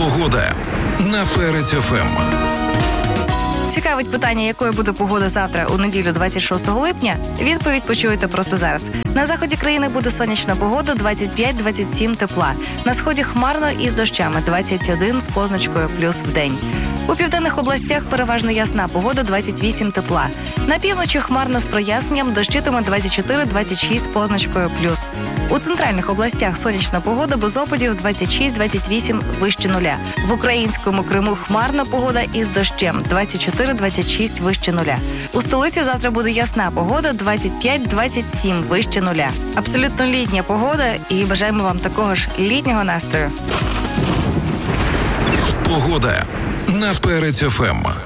Погода на Перець ФМ. Цікавить питання, якою буде погода завтра у неділю 26 липня? Відповідь почуєте просто зараз. На заході країни буде сонячна погода, 25-27 тепла. На сході хмарно і з дощами, 21 з позначкою плюс в день. У південних областях переважно ясна погода, 28 тепла. На півночі хмарно з проясненням, дощитиме 24-26 з позначкою плюс. У центральних областях сонячна погода без опадів, 26-28 вище нуля. В українському Криму хмарна погода із дощем, 24-26 вище нуля. У столиці завтра буде ясна погода, 25-27 вище нуля. Абсолютно літня погода і бажаємо вам такого ж літнього настрою. Погода на Перець ФМ.